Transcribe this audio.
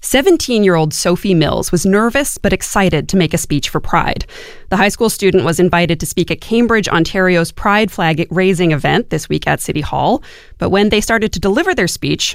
17-year-old Sophie Mills was nervous but excited to make a speech for Pride. The high school student was invited to speak at Cambridge, Ontario's Pride flag raising event this week at City Hall. But when they started to deliver their speech,